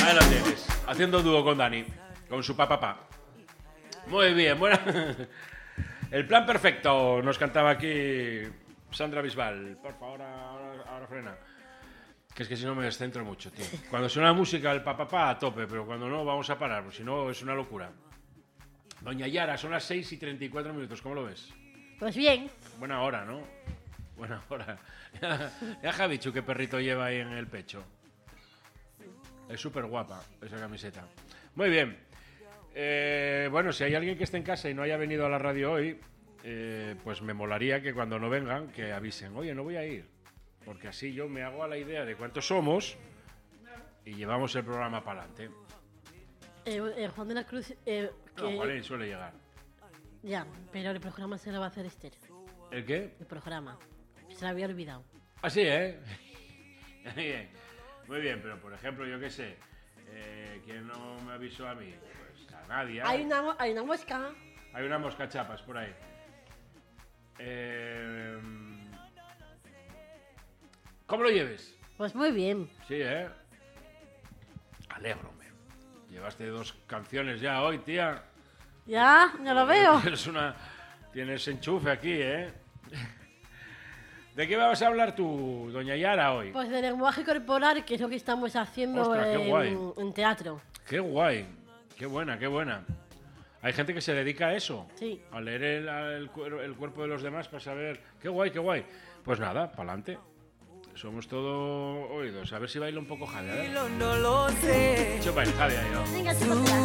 Ahí lo tienes, haciendo dúo con Dani, con su papá. Muy bien, bueno. El plan perfecto, nos cantaba aquí Sandra Bisbal. Por favor, ahora frena. Que es que si no me descentro mucho, tío. Cuando suena la música, el papá a tope, pero cuando no, vamos a parar, porque si no es una locura. Doña Yara, son las 6:34, ¿cómo lo ves? Pues bien. Buena hora, ¿no? Buena hora. Ya Javichu, qué perrito lleva ahí en el pecho. Es súper guapa esa camiseta. Muy bien. Bueno, si hay alguien que esté en casa y no haya venido a la radio hoy, pues me molaría que cuando no vengan, que avisen. Oye, no voy a ir. Porque así yo me hago a la idea de cuántos somos y llevamos el programa para adelante. Juan de la Cruz... No, Juanín suele llegar. Ya, pero el programa se lo va a hacer Esther. ¿El qué? El programa. Se lo había olvidado. Ah, sí, ¿eh? Bien. Muy bien, pero por ejemplo, yo qué sé, ¿quién no me avisó a mí? Pues a nadie. Hay una mosca. Hay una mosca chapas por ahí. ¿Cómo lo lleves? Pues muy bien. Sí, ¿eh? Alégrome. Llevaste 2 canciones ya hoy, tía. Ya lo veo. Tienes enchufe aquí, ¿eh? ¿De qué vas a hablar tú, doña Yara, hoy? Pues de lenguaje corporal, que es lo que estamos haciendo. Ostras, qué guay. En teatro. Qué guay. Qué buena, qué buena. Hay gente que se dedica a eso. Sí. A leer el cuerpo de los demás para saber... Qué guay, qué guay. Pues nada, pa'lante. Somos todo oídos. A ver si baila un poco Jade. A ver. No lo sé. Chupa el Jade ahí, ¿no? Venga, chúpatela.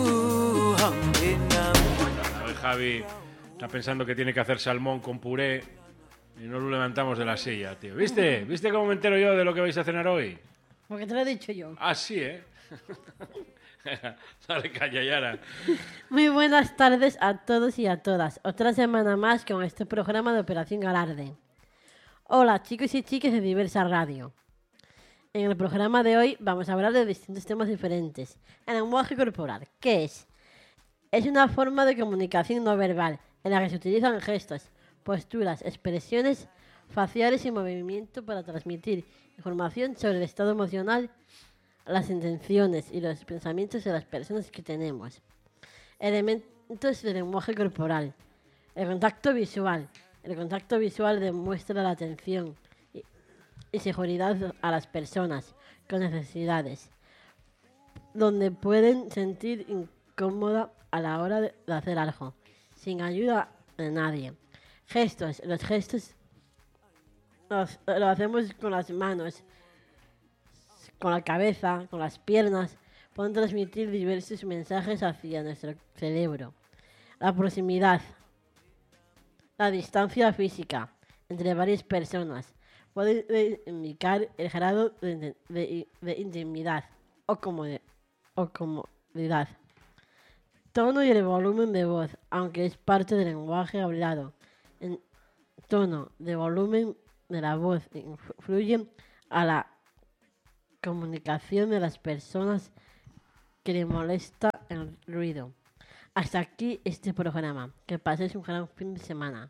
Hoy Javi está pensando que tiene que hacer salmón con puré y no lo levantamos de la silla, tío. ¿Viste? ¿Viste cómo me entero yo de lo que vais a cenar hoy? Porque te lo he dicho yo. Ah, sí, ¿eh? Dale, calla, Yara. Muy buenas tardes a todos y a todas. Otra semana más con este programa de Operación Galarde. Hola, chicos y chicas de Diversa Radio. En el programa de hoy vamos a hablar de distintos temas diferentes. El lenguaje corporal, ¿qué es? Es una forma de comunicación no verbal en la que se utilizan gestos, posturas, expresiones faciales y movimiento para transmitir información sobre el estado emocional, las intenciones y los pensamientos de las personas que tenemos. Elementos del lenguaje corporal. El contacto visual. El contacto visual demuestra la atención y seguridad a las personas con necesidades, donde pueden sentir incómoda a la hora de hacer algo, sin ayuda de nadie. Gestos. Los gestos lo hacemos con las manos, con la cabeza, con las piernas. Pueden transmitir diversos mensajes hacia nuestro cerebro. La proximidad. La distancia física entre varias personas puede indicar el grado de intimidad o comodidad. Tono y el volumen de voz, aunque es parte del lenguaje hablado. El tono de volumen de la voz influye a la comunicación de las personas que le molesta el ruido. Hasta aquí este programa. Que paséis un gran fin de semana.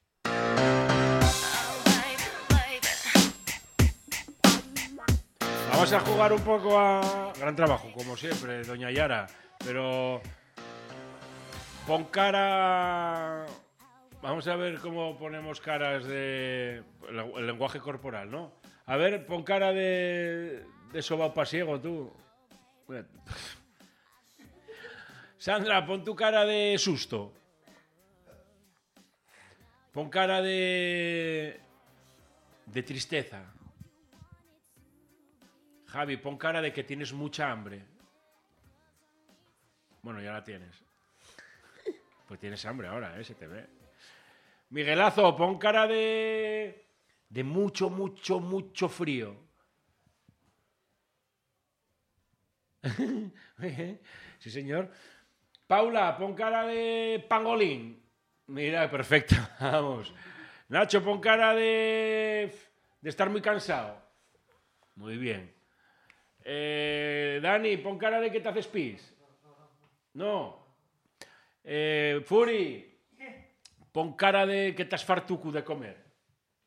Vamos a jugar un poco a... Gran trabajo, como siempre, doña Yara. Pero... Pon cara... Vamos a ver cómo ponemos caras de... El lenguaje corporal, ¿no? A ver, pon cara de sobao pasiego, tú. Sandra, pon tu cara de susto. Pon cara de tristeza. Javi, pon cara de que tienes mucha hambre. Bueno, ya la tienes. Pues tienes hambre ahora, se te ve. Miguelazo, pon cara de mucho, mucho, mucho frío. Sí, señor. Paula, pon cara de pangolín. Mira, perfecto. Vamos. Nacho, pon cara de estar muy cansado. Muy bien. Dani, pon cara de que te haces pis. No. Furi, pon cara de que t'has fartuco de comer.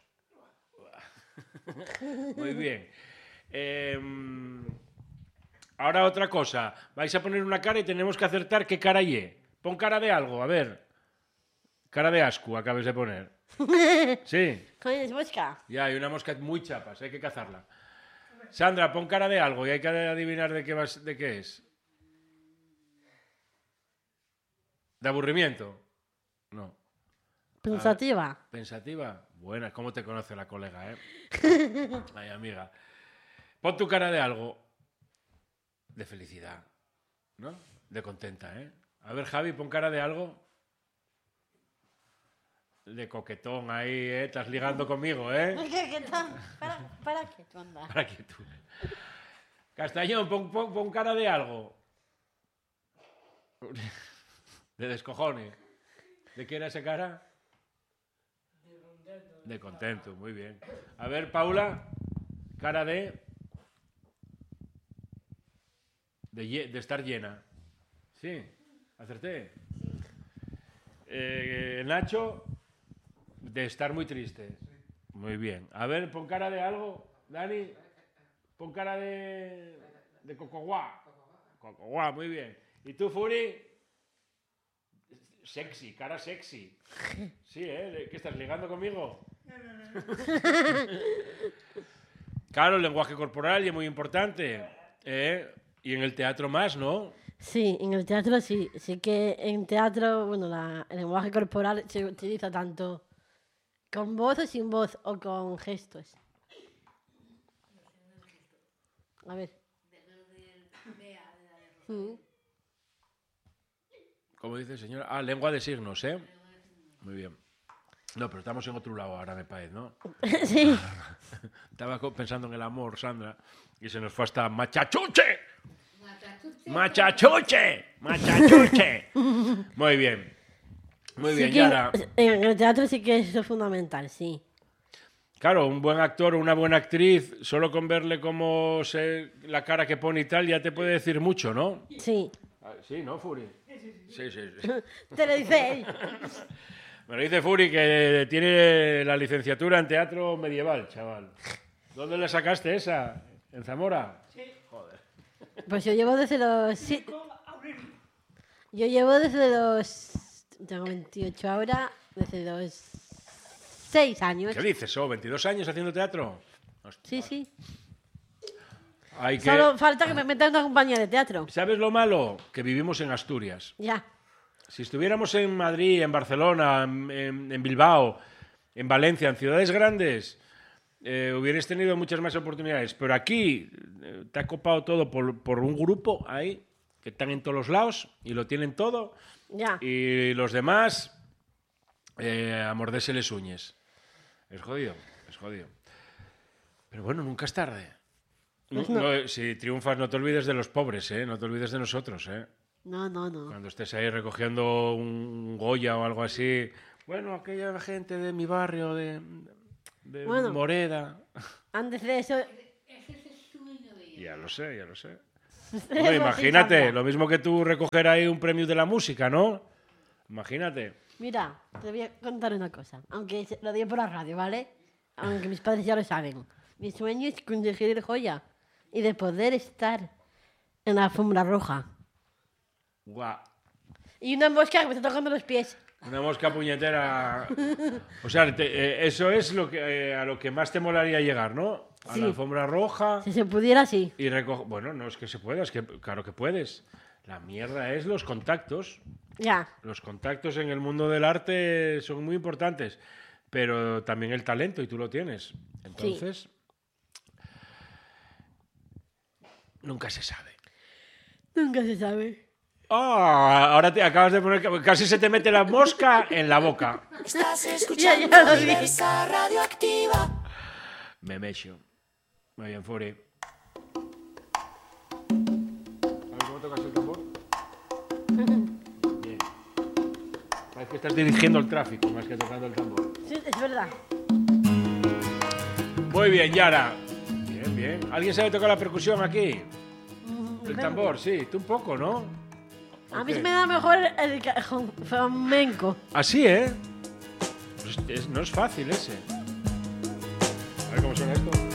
Muy bien. Ahora otra cosa. Vais a poner una cara y tenemos que acertar qué cara ye. Pon cara de algo, a ver. Cara de asco acabas de poner. Sí. Coño, es mosca. Ya, hay una mosca muy chapas, hay que cazarla. Sandra, pon cara de algo y hay que adivinar de qué es. ¿De aburrimiento? No. Pensativa. ¿Pensativa? Buena, ¿cómo te conoce la colega, Ay, amiga. Pon tu cara de algo. De felicidad, ¿no? De contenta, A ver, Javi, pon cara de algo. De coquetón ahí, Estás ligando conmigo, ¿Qué tal? ¿Para qué tú andas? Para que tú. Castañón, pon cara de algo. De descojone. ¿De qué era esa cara? De contento, muy bien. A ver, Paula, cara de estar llena. Sí, acerté. Nacho, de estar muy triste. Muy bien. A ver, pon cara de algo, Dani. Pon cara de cocoguá. Cocoguá, muy bien. ¿Y tú, Furi? Sexy, cara sexy. Sí, ¿Qué estás ligando conmigo? No. Claro, el lenguaje corporal es muy importante. Y en el teatro más, ¿no? Sí, en el teatro sí. Sí que en teatro, bueno, el lenguaje corporal se utiliza tanto con voz o sin voz o con gestos. A ver. ¿Cómo dice, señora? Ah, lengua de signos, Muy bien. No, pero estamos en otro lado ahora, me parece, ¿no? Sí. Estaba pensando en el amor, Sandra, y se nos fue hasta machachuche. Machachuche. Machachuche. Muy bien. Muy Sí bien, que Yara. en el teatro sí que eso es fundamental, sí. Claro, un buen actor o una buena actriz, solo con verle cómo la cara que pone y tal, ya te puede decir mucho, ¿no? Sí. Sí, ¿no, Furi? Sí. Te lo dice él. Me lo dice Furi, que tiene la licenciatura en teatro medieval, chaval. ¿Dónde le sacaste esa? ¿En Zamora? Sí. Joder. Pues yo llevo desde los... Sí. Yo llevo desde los... Tengo 28 ahora, desde los 6 años. ¿Qué dices, 22 años haciendo teatro? Hostia. Sí. Hay que... Solo falta que me metan en una compañía de teatro. ¿Sabes lo malo? Que vivimos en Asturias. Ya. Si estuviéramos en Madrid, en Barcelona, en Bilbao, en Valencia, en ciudades grandes, hubierais tenido muchas más oportunidades. Pero aquí te ha copado todo por un grupo ahí, que están en todos los lados y lo tienen todo. Ya. Y los demás, a morderse les uñes. Es jodido. Pero bueno, nunca es tarde. Pues No, si triunfas, no te olvides de los pobres, no te olvides de nosotros, No. Cuando estés ahí recogiendo un Goya o algo así. Bueno, aquella gente de mi barrio, de Bueno. Moreda. Antes de eso... Ya lo sé. No, imagínate, lo mismo que tú recoger ahí un premio de la música, ¿no? Imagínate. Mira, te voy a contar una cosa. Aunque lo digo por la radio, ¿vale? Aunque mis padres ya lo saben. Mi sueño es conseguir el Goya y de poder estar en la alfombra roja. Guau. Y una mosca que me está tocando los pies. Una mosca puñetera. O sea, eso es a lo que más te molaría llegar, ¿no? A Sí. la alfombra roja. Si se pudiera, sí. Y bueno, no es que se pueda, es que claro que puedes. La mierda es los contactos. Ya. Los contactos en el mundo del arte son muy importantes, pero también el talento, y tú lo tienes. Entonces, nunca se sabe. Nunca se sabe. Ahora te acabas de poner... Casi se te mete la mosca en la boca. Estás escuchando Ya lo vi. Diversa Radioactiva. Me mecho. Muy bien, Furi. A ver cómo tocas el tambor. Bien. Parece que estás dirigiendo el tráfico más que tocando el tambor. Sí, es verdad. Muy bien, Yara. Bien. ¿Alguien sabe tocar la percusión aquí? El tambor, sí. Tú un poco, ¿no? A mí Ok. se me da mejor el flamenco. Así, Pues no es fácil ese. A ver cómo suena esto.